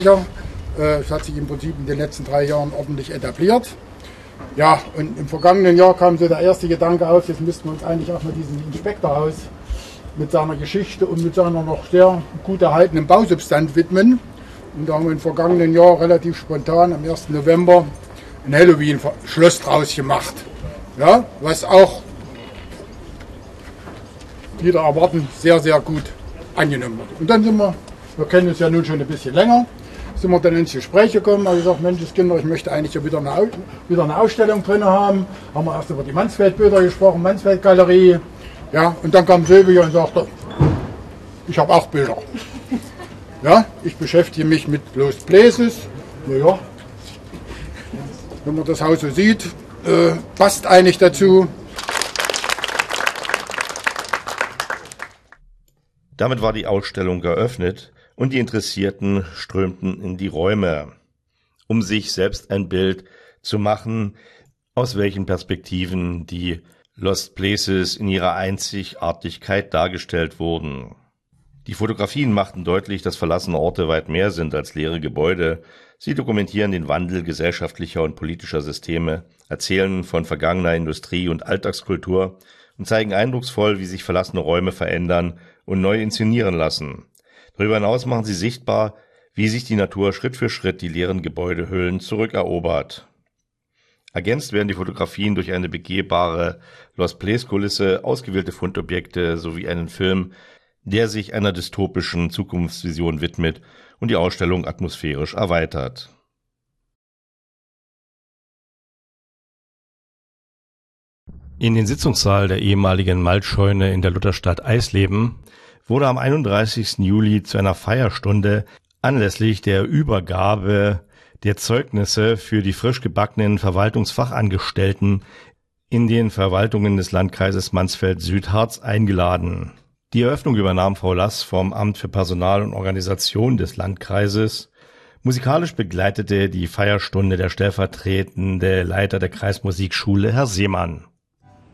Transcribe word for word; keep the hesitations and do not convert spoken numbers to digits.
Ja, äh, es hat sich im Prinzip in den letzten drei Jahren ordentlich etabliert. Ja, und im vergangenen Jahr kam so der erste Gedanke auf, jetzt müssten wir uns eigentlich auch mal diesem Inspektorhaus mit seiner Geschichte und mit seiner noch sehr gut erhaltenen Bausubstanz widmen. Und da haben wir im vergangenen Jahr relativ spontan am ersten November ein Halloween-Schloss draus gemacht. Ja, was auch wieder erwarten sehr, sehr gut angenommen wird. Und dann sind wir, wir kennen uns ja nun schon ein bisschen länger, sind wir dann ins Gespräch gekommen, habe gesagt, Mensch, Kinder, ich möchte eigentlich ja wieder eine, wieder eine Ausstellung drin haben. Haben wir erst über die Mansfeld-Bilder gesprochen, Mansfeld-Galerie. Ja, und dann kam Silvia und sagte, ich habe auch Bilder. Ja, ich beschäftige mich mit Lost Places. Naja, wenn man das Haus so sieht, äh, passt eigentlich dazu. Damit war die Ausstellung eröffnet und die Interessierten strömten in die Räume, um sich selbst ein Bild zu machen, aus welchen Perspektiven die Lost Places in ihrer Einzigartigkeit dargestellt wurden. Die Fotografien machten deutlich, dass verlassene Orte weit mehr sind als leere Gebäude. Sie dokumentieren den Wandel gesellschaftlicher und politischer Systeme, erzählen von vergangener Industrie- und Alltagskultur und zeigen eindrucksvoll, wie sich verlassene Räume verändern und neu inszenieren lassen. Darüber hinaus machen sie sichtbar, wie sich die Natur Schritt für Schritt die leeren Gebäudehüllen zurückerobert. Ergänzt werden die Fotografien durch eine begehbare Lost Place-Kulisse, ausgewählte Fundobjekte sowie einen Film, der sich einer dystopischen Zukunftsvision widmet und die Ausstellung atmosphärisch erweitert. In den Sitzungssaal der ehemaligen Malzscheune in der Lutherstadt Eisleben wurde am einunddreißigsten Juli zu einer Feierstunde anlässlich der Übergabe der Zeugnisse für die frisch gebackenen Verwaltungsfachangestellten in den Verwaltungen des Landkreises Mansfeld-Südharz eingeladen. Die Eröffnung übernahm Frau Lass vom Amt für Personal und Organisation des Landkreises. Musikalisch begleitete die Feierstunde der stellvertretende Leiter der Kreismusikschule, Herr Seemann.